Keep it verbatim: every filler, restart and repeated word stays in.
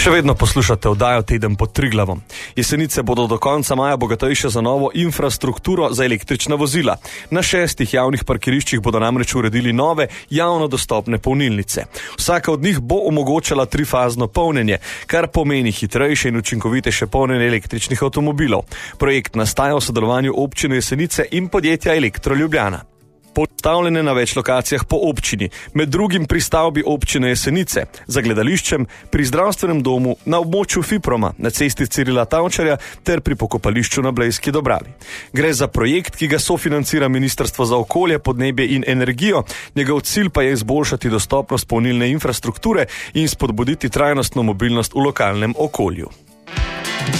Še vedno poslušate oddajo Teden pod Triglavom. Jesenice bodo do konca maja bogatejše za novo infrastrukturo za električna vozila. Na šestih javnih parkiriščih bodo namreč uredili nove javno dostopne polnilnice. Vsaka od njih bo omogočala trifazno polnjenje, kar pomeni hitrejše in učinkovitejše polnjenje električnih avtomobilov. Projekt nastaja v sodelovanju občine Jesenice in podjetja Elektro Ljubljana. Postavljene na več lokacijah po občini, med drugim pri stavbi občine Jesenice, za gledališčem, pri zdravstvenem domu, na območju Fiproma, na cesti Cirila Tavčarja ter pri pokopališču na Blejski Dobravi. Gre za projekt, ki ga sofinancira Ministrstvo za okolje, podnebje in energijo, njegov cilj pa je izboljšati dostopnost polnilne infrastrukture in spodbuditi trajnostno mobilnost v lokalnem okolju.